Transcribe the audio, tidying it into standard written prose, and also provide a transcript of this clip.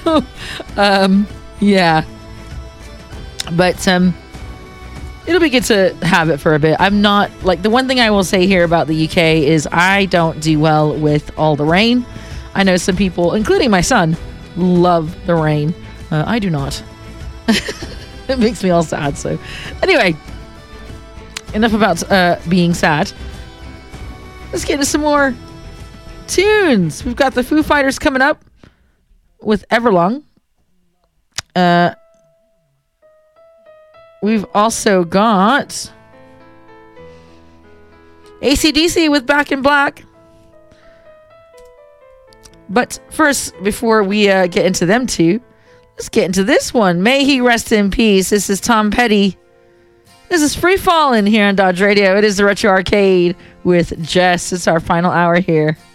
Yeah. But it'll be good to have it for a bit. I'm not, like, the one thing I will say here about the UK is I don't do well with all the rain. I know some people, including my son, love the rain. I do not. It makes me all sad. So anyway, enough about being sad. Let's get into some more tunes. We've got the Foo Fighters coming up with Everlong. We've also got AC/DC with Back in Black. But first, before we get into them two, let's get into this one. May he rest in peace. This is Tom Petty. This is Free Fallin' here on Dodge Radio. It is the Retro Arcade with Jess. It's our final hour here.